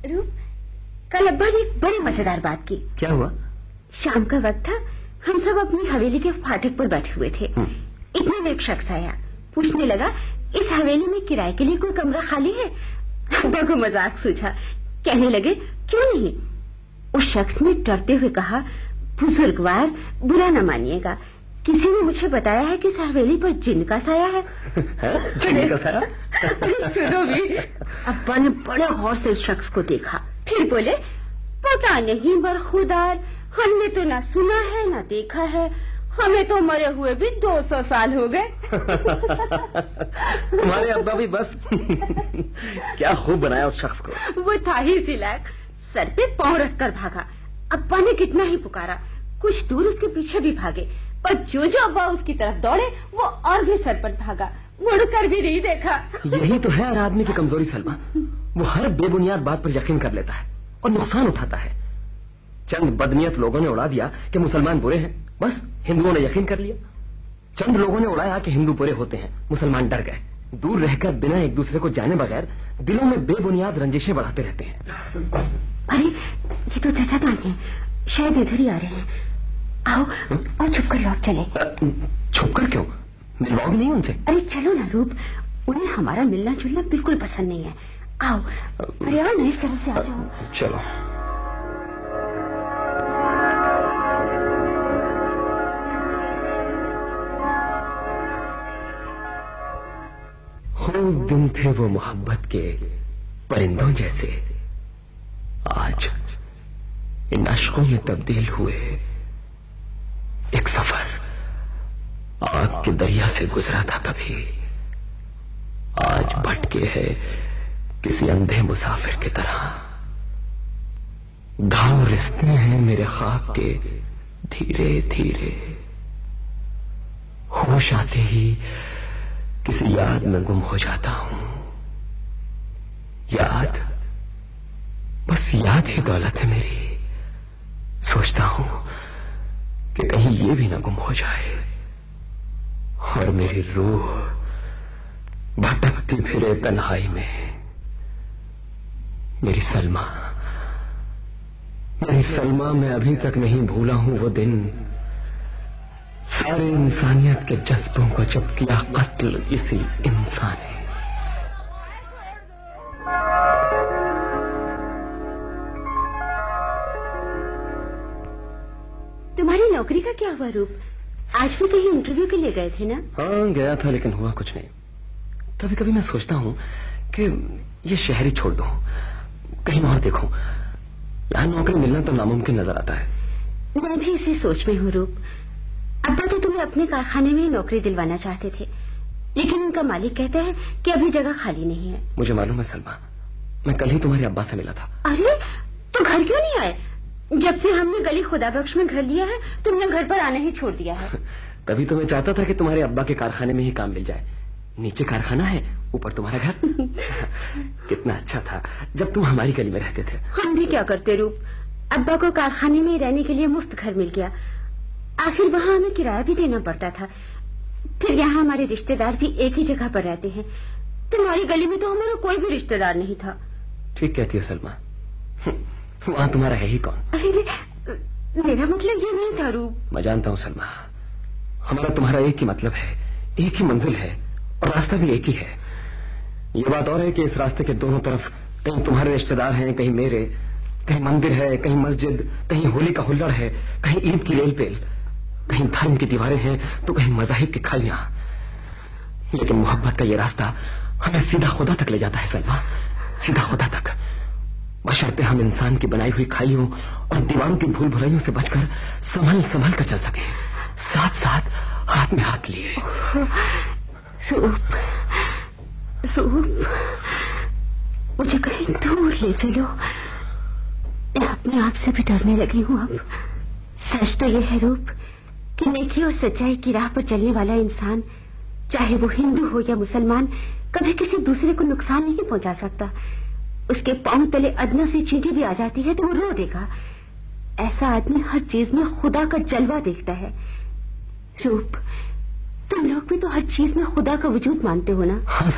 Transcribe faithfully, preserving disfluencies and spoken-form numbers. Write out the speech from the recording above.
रूप, कल अब्बा ने एक बड़ी मजेदार बात की। क्या हुआ? शाम का वक्त था, हम सब अपनी हवेली के फाटक पर बैठे हुए थे। इतने में एक शख्स आया, पूछने लगा इस हवेली में किराए के लिए कोई कमरा खाली है। अब्बा को मजाक सूझा, कहने लगे क्यों नहीं। उस शख्स ने डरते हुए कहा, बुजुर्गवार बुरा न मानिएगा, किसी ने मुझे बताया है कि इस हवेली पर जिन का साया है। जिन का साया? सुनो भी। अब्बा ने बड़े गौर से उस शख्स को देखा, फिर बोले पता नहीं बरखुदार, हमने तो ना सुना है ना देखा है, हमें तो मरे हुए भी दो सौ साल हो गए। तुम्हारे अब्बा भी बस। क्या खूब बनाया उस शख्स को। वो था ही इसी लायक, सर पे पांव रखकर भागा। अब्बा ने कितना ही पुकारा, कुछ दूर उसके पीछे भी भागे, पर जो जो अब्बा उसकी तरफ दौड़े वो और भी सर पर भागा, मुड़कर भी नहीं देखा। यही तो है हर आदमी की कमजोरी सलमा, वो हर बेबुनियाद बात पर यकीन कर लेता है और नुकसान उठाता है। चंद बदनीयत लोगों ने उड़ा दिया कि मुसलमान बुरे हैं, बस हिंदुओं ने यकीन कर लिया। चंद लोगों ने उड़ाया कि हिंदू बुरे होते हैं, मुसलमान डर गए। दूर रहकर बिना एक दूसरे को जाने बगैर दिलों में बेबुनियाद रंजिशें बढ़ाते रहते हैं। अरे ये तो चाचा तान है, शायद इधर ही आ रहे हैं। आओ और छुप कर लौट चले। छुप कर क्यों? मिलवाओगे नहीं उनसे? अरे चलो ना रूप, उन्हें हमारा मिलना जुलना बिल्कुल पसंद नहीं है। आओ, अरे आओ ना, इस तरफ से आ जाओ। चलो। खूब दिन थे वो मोहब्बत के परिंदों जैसे, आज इन अश्कों में तब्दील हुए। एक सफर आग के दरिया से गुजरा था कभी, आज भटके है किसी अंधे मुसाफिर की तरह। घाव रिश्ते हैं मेरे ख्वाब के धीरे धीरे, होश आते ही किसी याद में गुम हो जाता हूं। याद, बस याद ही दौलत है मेरी। सोचता हूं कि कहीं ये भी ना गुम हो जाए और मेरी रूह भटकती फिरे तन्हाई में। मेरी सलमा, मेरी सलमा, मैं अभी तक नहीं भूला हूं वो दिन, सारे इंसानियत के जज्बों को जब किया कत्ल इसी इंसान ने। तुम्हारी नौकरी का क्या हुआ रूप? आज भी कहीं इंटरव्यू के लिए गए थे ना? हाँ गया था, लेकिन हुआ कुछ नहीं। कभी कभी मैं सोचता हूँ कि ये शहर ही छोड़ दूं, कहीं और देखूं। यहाँ नौकरी मिलना तो नामुमकिन नजर आता है। मैं भी इसी सोच में हूँ रूप। अब्बा तो तुम्हें अपने कारखाने में ही नौकरी दिलवाना चाहते थे, लेकिन उनका मालिक कहता है कि अभी जगह खाली नहीं है। मुझे मालूम है सलमा, मैं कल ही तुम्हारे अब्बा से मिला था। अरे तो घर क्यों नहीं आए? जब से हमने गली खुदाबख्श में घर लिया है, तुमने घर पर आना ही छोड़ दिया है। तभी तो मैं चाहता था कि तुम्हारे अब्बा के कारखाने में ही काम मिल जाए। नीचे कारखाना है, ऊपर तुम्हारा घर। कितना अच्छा था जब तुम हमारी गली में रहते थे। हम भी क्या करते रूप, अब्बा को कारखाने में रहने के लिए मुफ्त घर मिल गया, आखिर वहाँ हमें किराया भी देना पड़ता था। फिर यहाँ हमारे रिश्तेदार भी एक ही जगह पर रहते हैं। तुम्हारी गली में तो हमारा कोई भी रिश्तेदार नहीं था। ठीक कहती हो सलमा, वहाँ तुम्हारा है ही कौन? अरे मेरा मतलब ये नहीं था रूप। मैं जानता हूँ सलमा, हमारा तुम्हारा एक ही मतलब है, एक ही मंजिल है और रास्ता भी एक ही है। ये बात और है कि इस रास्ते के दोनों तरफ कहीं तुम्हारे रिश्तेदार हैं, कहीं मेरे, कहीं मंदिर है, कहीं मस्जिद, कहीं होली का हुल्लड़ है, कहीं ईद की रेल पेल, कहीं धर्म की दीवारें हैं तो कहीं मजाहिब की खाइयां। लेकिन मोहब्बत का ये रास्ता हमें सीधा खुदा तक ले जाता है सलमा, सीधा खुदा तक, बशर्ते हम इंसान की बनाई हुई खाइयों और दीवारों की भूल भुलाइयों से बचकर संभल संभल कर चल सके, साथ साथ हाथ में हाथ लिए। रूप, रूप, मुझे कहीं दूर ले चलो, मैं अपने आप से भी डरने लगी हूँ अब। सच तो ये है रूप कि नेकी और सच्चाई की राह पर चलने वाला इंसान, चाहे वो हिंदू हो या मुसलमान, कभी किसी दूसरे को नुकसान नहीं पहुंचा सकता। उसके पांव तले अदना सी चींटी भी आ जाती है तो वो रो देगा। ऐसा आदमी हर चीज में खुदा का जलवा देखता है। रूप, तुम लोग भी तो हर चीज में खुदा का वजूद मानते हो ना? हाँ